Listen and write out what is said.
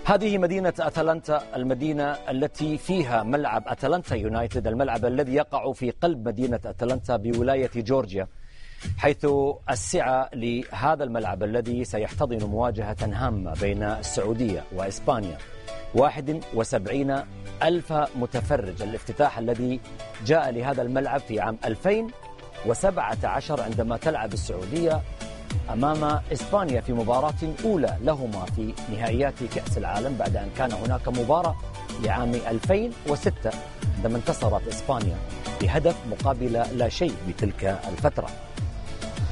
هذه مدينة أتلانتا، المدينة التي فيها ملعب أتلانتا يونايتد، الملعب الذي يقع في قلب مدينة أتلانتا بولاية جورجيا، حيث السعة لهذا الملعب الذي سيحتضن مواجهة هامة بين السعودية وإسبانيا 71 ألف متفرج. الافتتاح الذي جاء لهذا الملعب في عام 2017 عندما تلعب السعودية أمام إسبانيا في مباراة أولى لهما في نهائيات كأس العالم، بعد أن كان هناك مباراة لعام 2006 عندما انتصرت إسبانيا بهدف مقابل لا شيء بتلك الفترة.